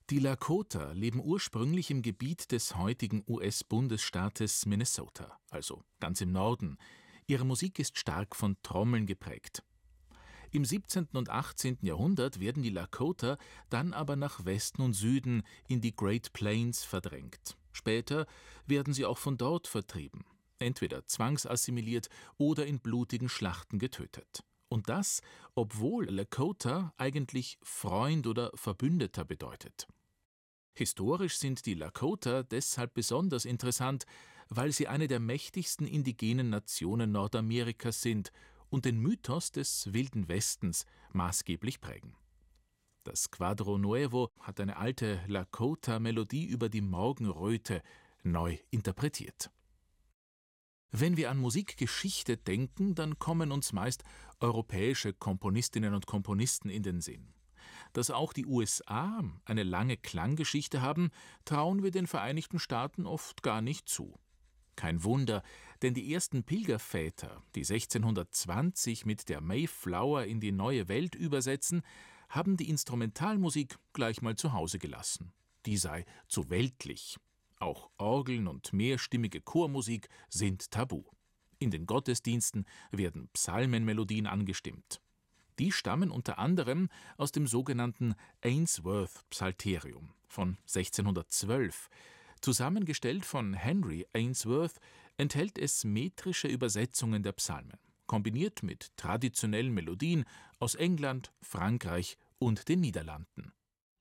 Die Lakota leben ursprünglich im Gebiet des heutigen US-Bundesstaates Minnesota, also ganz im Norden. Ihre Musik ist stark von Trommeln geprägt. Im 17. und 18. Jahrhundert werden die Lakota dann aber nach Westen und Süden in die Great Plains verdrängt. Später werden sie auch von dort vertrieben, entweder zwangsassimiliert oder in blutigen Schlachten getötet. Und das, obwohl Lakota eigentlich Freund oder Verbündeter bedeutet. Historisch sind die Lakota deshalb besonders interessant, weil sie eine der mächtigsten indigenen Nationen Nordamerikas sind und den Mythos des Wilden Westens maßgeblich prägen. Das Cuadro Nuevo hat eine alte Lakota-Melodie über die Morgenröte neu interpretiert. Wenn wir an Musikgeschichte denken, dann kommen uns meist europäische Komponistinnen und Komponisten in den Sinn. Dass auch die USA eine lange Klanggeschichte haben, trauen wir den Vereinigten Staaten oft gar nicht zu. Kein Wunder, denn die ersten Pilgerväter, die 1620 mit der Mayflower in die neue Welt übersetzen, haben die Instrumentalmusik gleich mal zu Hause gelassen. Die sei zu weltlich. Auch Orgeln und mehrstimmige Chormusik sind tabu. In den Gottesdiensten werden Psalmenmelodien angestimmt. Die stammen unter anderem aus dem sogenannten Ainsworth-Psalterium von 1612. Zusammengestellt von Henry Ainsworth enthält es metrische Übersetzungen der Psalmen, kombiniert mit traditionellen Melodien aus England, Frankreich und den Niederlanden.